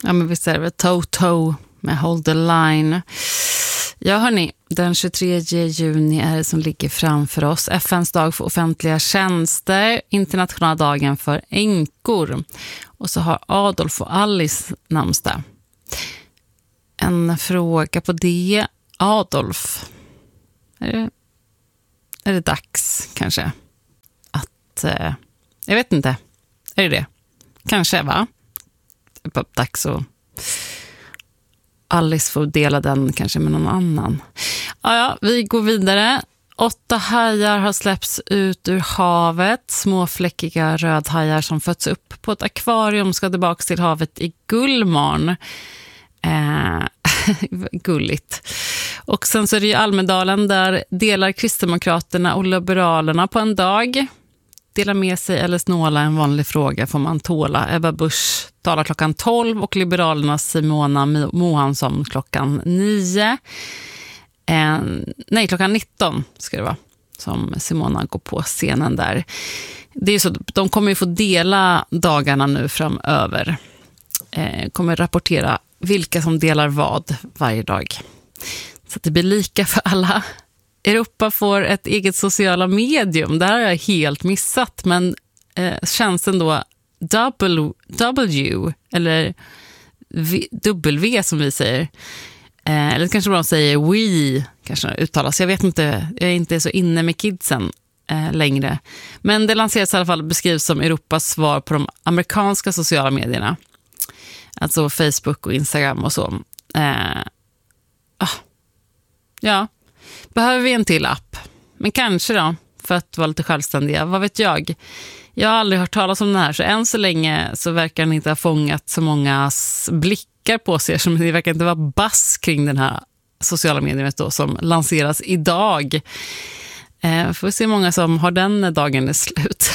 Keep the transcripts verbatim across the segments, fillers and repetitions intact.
Ja, men visst är det Toto med Hold the Line. Ja, hörni, den tjugotredje juni är det som ligger framför oss. F N:s dag för offentliga tjänster, internationella dagen för änkor. Och så har Adolf och Alice namnsdag. En fråga på det. Adolf, är det, är det dags kanske att, eh, jag vet inte, är det det? Kanske, va? Det är dags att Alice får dela den kanske med någon annan. Ja, ja, vi går vidare. Åtta hajar har släppts ut ur havet. Små fläckiga rödhajar som fötts upp på ett akvarium ska tillbaka till havet i Gullmarn. Eh, gulligt. Och sen så är det ju Almedalen, där delar Kristdemokraterna och Liberalerna på en dag. Dela med sig eller snåla, en vanlig fråga får man tåla. Ebba Busch talar klockan tolv och Liberalernas Simona Mohansson klockan nio. Eh, nej, klockan nitton ska det vara som Simona går på scenen där. Det är så, de kommer ju få dela dagarna nu framöver. Eh, kommer rapportera vilka som delar vad varje dag. Så att det blir lika för alla. Europa får ett eget sociala medium. Det här har jag helt missat. Men eh, tjänsten då W, W eller v, W som vi säger. Eh, eller kanske de säger We, kanske uttalas. Jag vet inte, jag är inte så inne med kidsen eh, längre. Men det lanseras i alla fall, beskrivs som Europas svar på de amerikanska sociala medierna. Alltså Facebook och Instagram och så. Eh, ah, ja. Behöver vi en till app? Men kanske då, för att vara lite självständiga. Vad vet jag? Jag har aldrig hört talas om den här, så än så länge så verkar den inte ha fångat så många blickar på sig. Som det verkar inte vara bass kring den här sociala mediet då, som lanseras idag. Eh, får vi se många som har den när dagen är slut.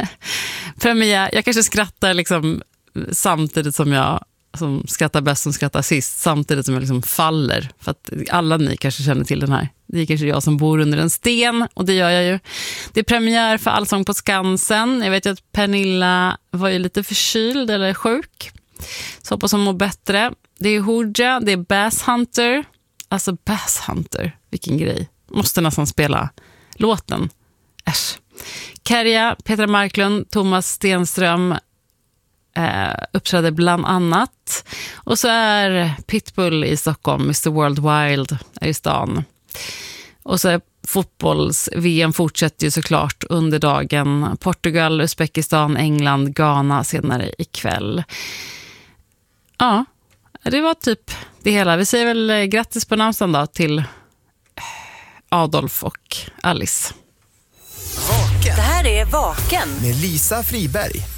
Premiär, jag kanske skrattar liksom samtidigt som jag som skrattar bäst som skrattar sist, samtidigt som jag liksom faller, för att alla ni kanske känner till den här. Det är kanske jag som bor under en sten, och det gör jag ju. Det är premiär för Allsång på Skansen. Jag vet ju att Pernilla var ju lite förkyld eller sjuk, så hoppas hon mår bättre. Det är Hooja, det är Bass Hunter. Alltså Bass Hunter, vilken grej. Måste nästan spela låten. Äsch. Kärja, Petra Marklund, Thomas Stenström Uh, uppträder bland annat. Och så är Pitbull i Stockholm, mister Worldwide är i stan. Och så är fotbolls-V M fortsätter ju såklart under dagen. Portugal, Uzbekistan, England, Ghana senare ikväll. Ja, det var typ det hela. Vi säger väl grattis på namnsdagen då till Adolf och Alice. Vaken. Det här är Vaken med Lisa Friberg.